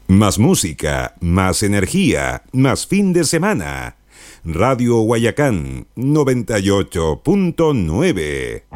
Más música, más energía, más fin de semana. Radio Guayacán 98.9.